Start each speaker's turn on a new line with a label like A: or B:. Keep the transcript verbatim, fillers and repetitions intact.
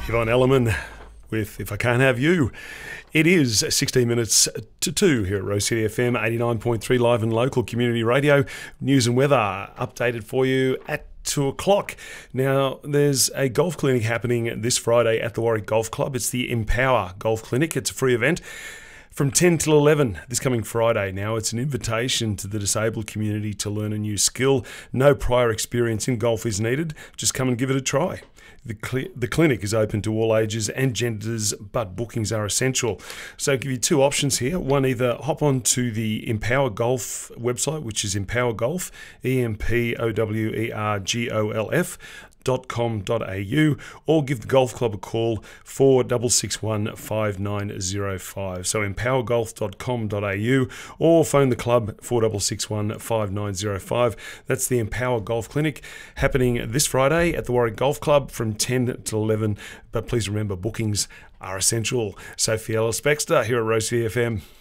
A: Yvonne Ellerman with If I Can't Have You. It is sixteen minutes to two here at Rose City F M, eighty-nine point three live and local community radio. News and weather updated for you at two o'clock. Now, there's a golf clinic happening this Friday at the Warwick Golf Club. It's the Empower Golf Clinic. It's a free event from ten till eleven this coming Friday. Now, it's an invitation to the disabled community to learn a new skill. No prior experience in golf is needed. Just come and give it a try. The, cl- the clinic is open to all ages and genders, but bookings are essential. So I'll give you two options here. One, either hop on to the Empower Golf website, which is Empower Golf, E M P O W E R G O L F, dot com dot a u, or give the golf club a call four six six one five nine zero five. So empower golf dot com dot a u, or phone the club four six six one five nine zero five. That's the Empower Golf Clinic happening this Friday at the Warwick Golf Club from ten to eleven. But please remember, bookings are essential. Sophie Ellis-Bextor here at Rose City F M.